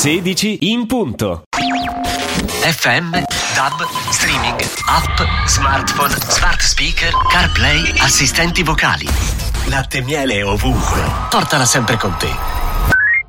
16 in punto. FM, DAB, streaming, app, smartphone, smart speaker, CarPlay, assistenti vocali. Latte e miele ovunque. Portala sempre con te.